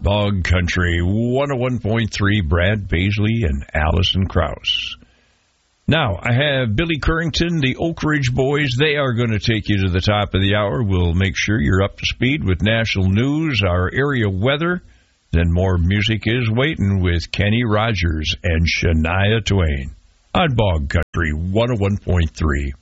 Bog Country 101.3, Brad Paisley and Allison Krauss. Now, I have Billy Currington, the Oak Ridge Boys. They are going to take you to the top of the hour. We'll make sure you're up to speed with national news, our area weather. Then more music is waiting with Kenny Rogers and Shania Twain on Bog Country 101.3.